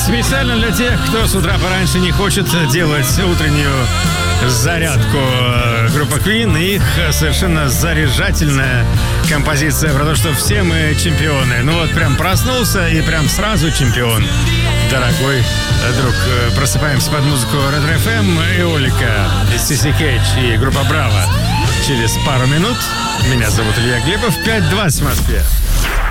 Специально для тех, кто с утра пораньше не хочет делать утреннюю зарядку. Группа Queen и их совершенно заряжательная композиция про то, что все мы чемпионы. Ну вот прям проснулся и прям сразу чемпион. Дорогой друг, просыпаемся под музыку Red FM, Эолика, CC Catch и группа Браво. Через пару минут. Меня зовут Илья Глебов, 5:20 в Москве.